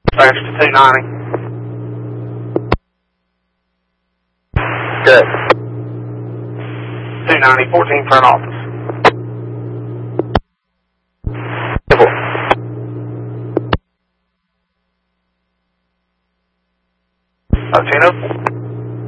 Dispatch to 290. Good. 290, 14 front office. Latino.